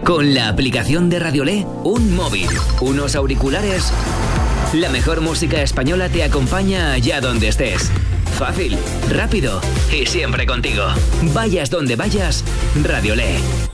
Con la aplicación de Radiolé, un móvil, unos auriculares, la mejor música española te acompaña allá donde estés. Fácil, rápido y siempre contigo. Vayas donde vayas, Radiolé.